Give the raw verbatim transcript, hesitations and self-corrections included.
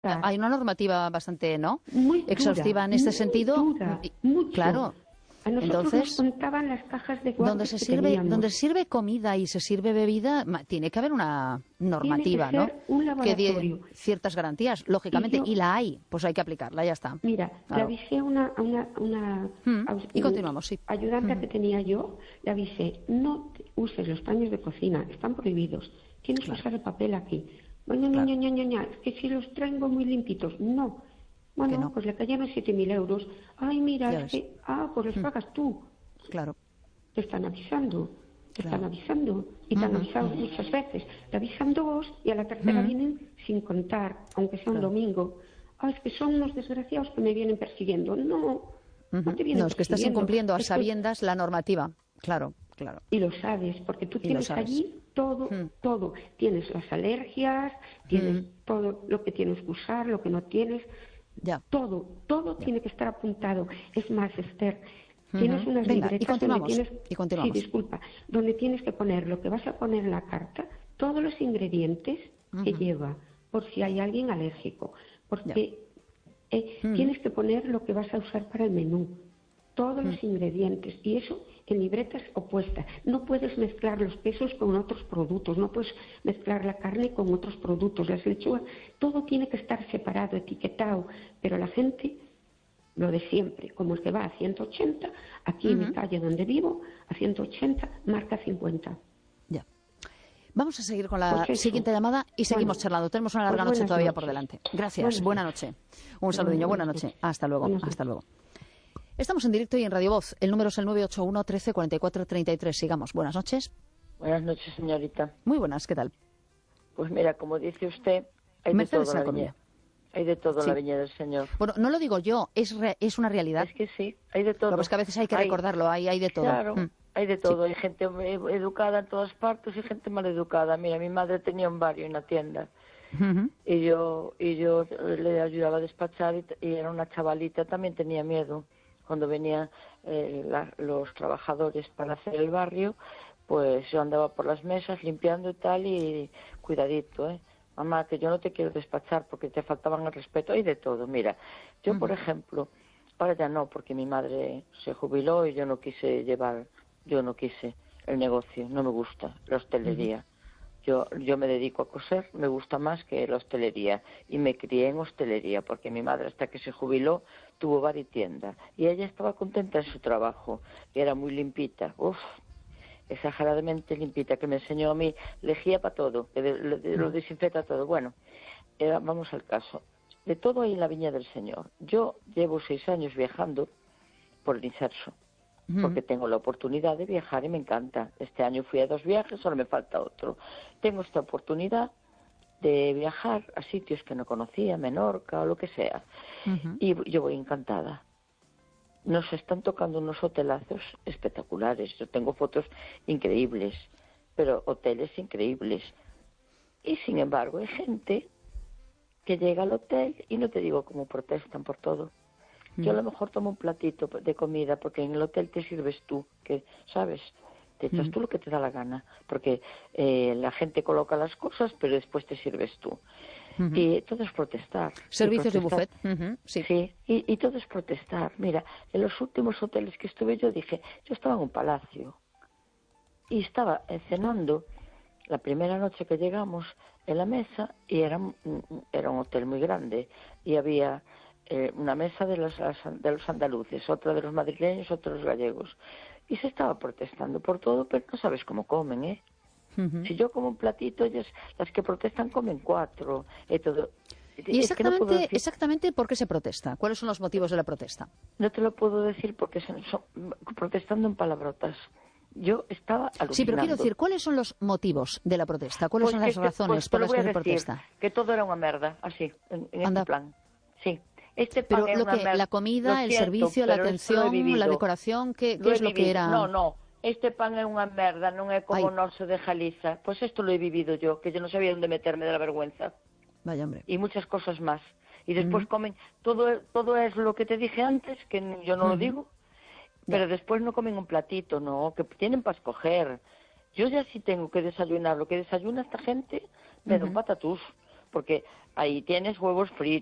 hay una normativa bastante, ¿no? Muy dura, exhaustiva en este muy sentido. Dura, mucho. Claro. A nosotros Entonces, nos contaban las cajas de guardia donde se que sirve, teníamos. donde se sirve comida y se sirve bebida, ma- tiene que haber una normativa, Tiene que ¿no? ser un Que dé laboratorio. ciertas garantías, lógicamente, y, Y yo- la hay, pues hay que aplicarla, ya está. Mira, le Claro. avisé a una, a una, una Mm, aus- y continuamos, sí. ayudante Mm. que tenía yo, le avisé, no te uses los paños de cocina, están prohibidos, tienes Claro. que usar el papel aquí. Bueno, Claro. ña, ña, ña, ña, es que si los traigo muy limpitos, no. Bueno, Que no. pues le cayeron siete mil euros. Ay, mira, Ya es ves. que, ah, pues los Mm. pagas tú. Claro. Te están avisando, te Claro. están avisando, y te han Ujú, avisado ujú. muchas veces. Te avisan dos y a la tercera Ujú. vienen sin contar, aunque sea un Claro. domingo. Ah, es que son unos desgraciados que me vienen persiguiendo. No, no Ujú. te vienen No, es que estás persiguiendo. incumpliendo a Es que- sabiendas la normativa. Claro, claro. Y lo sabes, porque tú Y lo tienes sabes. allí todo, Mm. todo. Tienes las alergias, tienes Mm. todo lo que tienes que usar, lo que no tienes. Ya. Todo, todo Ya. tiene que estar apuntado. Es más, Esther, tienes Ujú. unas Venga, y libretas continuamos, donde tienes... y continuamos. Sí, disculpa. Donde tienes que poner lo que vas a poner en la carta, todos los ingredientes que Ujú. lleva, por si hay alguien alérgico. Porque eh, Mm. tienes que poner lo que vas a usar para el menú. Todos los ingredientes. Y eso en libretas opuestas. No puedes mezclar los quesos con otros productos. No puedes mezclar la carne con otros productos. Las lechugas. Todo tiene que estar separado, etiquetado. Pero la gente, lo de siempre, como el que va a ciento ochenta, aquí en mi Ujú. calle donde vivo, a ciento ochenta, marca cincuenta. Ya. Vamos a seguir con la Pues eso. siguiente llamada y seguimos Bueno, charlando. Tenemos una larga pues noche buenas todavía noches. por delante. Gracias. Buenas Buena noches. noche. Un saludillo. Buena Buenas noche. noches. Hasta luego. Buenas Hasta noches. luego. Estamos en directo y en Radio Voz. El número es el nueve ocho uno, trece, cuarenta y cuatro, treinta y tres. Sigamos. Buenas noches. Buenas noches, señorita. Muy buenas. ¿Qué tal? Pues mira, como dice usted, hay Mercedes de todo en la Sacomía. viña. Hay de todo en Sí. la viña del Señor. Bueno, no lo digo yo. Es, re- es una realidad. Es que sí, hay de todo. Lo que pasa es que a veces hay que recordarlo. Hay, hay de todo. Claro, Mm. hay de todo. Hay gente e- educada en todas partes y gente mal educada. Mira, mi madre tenía un barrio en la tienda Ujú. y yo y yo le ayudaba a despachar y, t- y era una chavalita, también tenía miedo. Cuando venían eh, la- los trabajadores para hacer el barrio, pues yo andaba por las mesas limpiando y tal y cuidadito, ¿eh? Mamá, que yo no te quiero despachar porque te faltaban el respeto. Hay de todo, mira. Yo, por ejemplo, ahora ya no, porque mi madre se jubiló y yo no quise llevar, yo no quise el negocio, no me gusta la hostelería. Yo, yo me dedico a coser, me gusta más que la hostelería. Y me crié en hostelería, porque mi madre hasta que se jubiló tuvo bar y tienda. Y ella estaba contenta en su trabajo, y era muy limpita. Uf, exageradamente limpita, que me enseñó a mí, lejía para todo, que de- lo, de- lo desinfecta todo. Bueno, era- vamos al caso. De todo hay en la viña del Señor. Yo llevo seis años viajando por el inserso, porque tengo la oportunidad de viajar y me encanta. Este año fui a dos viajes, ahora me falta otro. Tengo esta oportunidad de viajar a sitios que no conocía, Menorca o lo que sea, Ujú. y yo voy encantada. Nos están tocando unos hotelazos espectaculares. Yo tengo fotos increíbles, pero hoteles increíbles. Y sin embargo hay gente que llega al hotel y no te digo cómo protestan por todo. Yo a lo mejor tomo un platito de comida porque en el hotel te sirves tú, que sabes, te echas tú lo que te da la gana, porque eh, la gente coloca las cosas, pero después te sirves tú. Ujú. Y todo es protestar. Servicios Y de protestar. buffet. Ujú. Sí. Sí, y, y todo es protestar. Mira, en los últimos hoteles que estuve yo dije, yo estaba en un palacio y estaba eh, cenando la primera noche que llegamos en la mesa y era, un- era un hotel muy grande y había eh, una mesa de los, de los andaluces, otra de los madrileños, otra de los gallegos. Y se estaba protestando por todo, pero no sabes cómo comen, ¿eh? Ujú. Si yo como un platito, ellas, las que protestan comen cuatro. Y todo. ¿Y Es que no puedo exactamente, decir- exactamente por qué se protesta? ¿Cuáles son los motivos de la protesta? No te lo puedo decir porque son, son- protestando en palabrotas. Yo estaba alucinando. Sí, pero quiero decir, ¿cuáles son los motivos de la protesta? ¿Cuáles Pues son que las te- razones pues te por lo las voy que a se decir, protesta? Que todo era una merda, así, en, en Anda. este plan. Sí. Este pan Pero era lo una que, merda. la comida, Lo el siento, servicio, la pero esto lo he atención, la vivido. decoración, ¿qué, Lo qué he es lo que vivido. era? No, no. Este pan é unha merda, non é como Ay. o noso de Galiza. Pois isto lo he vivido yo, que yo non sabía onde meterme de la vergüenza. Vaya, hombre. Y muchas cosas más. Y después comen, todo, todo es lo que te dije antes, que n- yo no lo digo, pero después no comen un platito, no, que tienen para escoger. Yo ya sí tengo que desayunar lo que desayuna esta gente, me da un patatús, porque ahí tienes huevos fritos.